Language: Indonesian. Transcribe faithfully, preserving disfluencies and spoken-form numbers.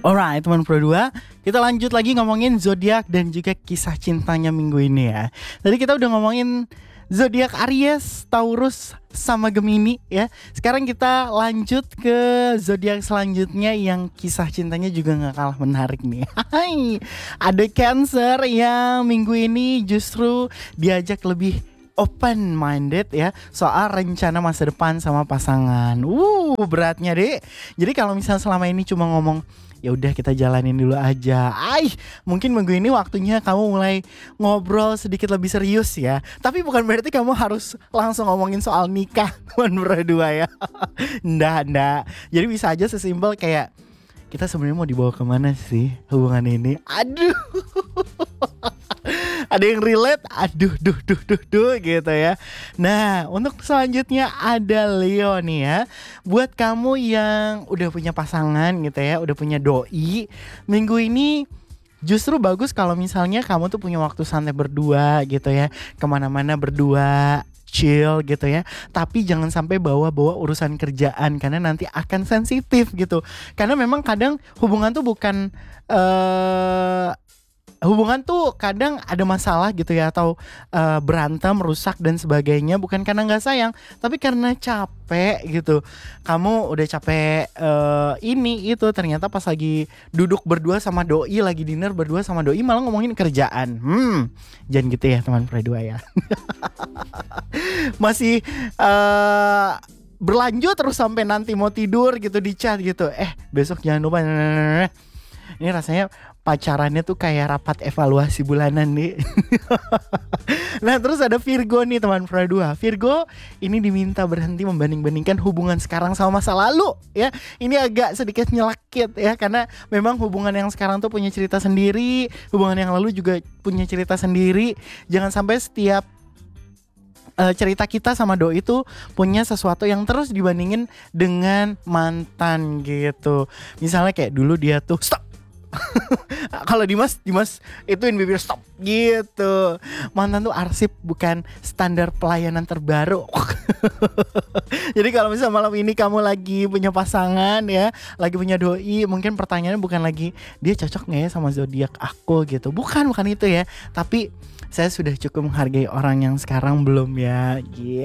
Alright teman Pro dua, kita lanjut lagi ngomongin zodiak dan juga kisah cintanya minggu ini ya. Tadi kita udah ngomongin zodiak Aries, Taurus, sama Gemini ya. Sekarang kita lanjut ke zodiak selanjutnya yang kisah cintanya juga gak kalah menarik nih. Hai, ada Cancer yang minggu ini justru diajak lebih open minded ya soal rencana masa depan sama pasangan. Uh, beratnya deh. Jadi kalau misalnya selama ini cuma ngomong ya udah kita jalanin dulu aja. Ay, mungkin minggu ini waktunya kamu mulai ngobrol sedikit lebih serius ya. Tapi bukan berarti kamu harus langsung ngomongin soal nikah teman berdua ya. Nggak, nggak. Jadi bisa aja sesimpel kayak kita sebenarnya mau dibawa kemana sih hubungan ini? Aduh. Ada yang relate, aduh duh duh duh duh gitu ya. Nah untuk selanjutnya ada Leo nih ya. Buat kamu yang udah punya pasangan gitu ya, udah punya doi, minggu ini justru bagus kalau misalnya kamu tuh punya waktu santai berdua gitu ya, kemana-mana berdua, chill gitu ya. Tapi jangan sampai bawa-bawa urusan kerjaan karena nanti akan sensitif gitu. Karena memang kadang hubungan tuh bukan uh, hubungan tuh kadang ada masalah gitu ya, atau uh, berantem, rusak dan sebagainya bukan karena nggak sayang, tapi karena capek gitu. Kamu udah capek uh, ini itu, ternyata pas lagi duduk berdua sama doi, lagi dinner berdua sama doi malah ngomongin kerjaan. Hmm, jangan gitu ya teman berdua ya. Masih uh, berlanjut terus sampai nanti mau tidur gitu di chat gitu. Eh besok jangan lupa. Ini rasanya pacarannya tuh kayak rapat evaluasi bulanan nih. Nah terus ada Virgo nih teman Pro dua. Virgo ini diminta berhenti membanding-bandingkan hubungan sekarang sama masa lalu ya. Ini agak sedikit nyelakit ya, karena memang hubungan yang sekarang tuh punya cerita sendiri, hubungan yang lalu juga punya cerita sendiri. Jangan sampai setiap Uh, cerita kita sama doi itu punya sesuatu yang terus dibandingin dengan mantan gitu. Misalnya kayak dulu dia tuh stop. Kalau Dimas, Dimas ituin bibir stop gitu. Mantan tuh arsip, bukan standar pelayanan terbaru. Jadi kalau misalnya malam ini kamu lagi punya pasangan ya, lagi punya doi, mungkin pertanyaannya bukan lagi dia cocok gak ya sama zodiak aku gitu. Bukan, bukan itu ya. Tapi saya sudah cukup menghargai orang yang sekarang belum ya. Gitu.